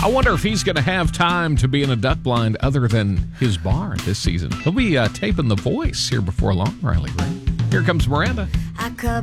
I wonder if he's going to have time to be in a duck blind other than his bar this season. He'll be taping The Voice here before long, Riley Ray. Here comes Miranda. I could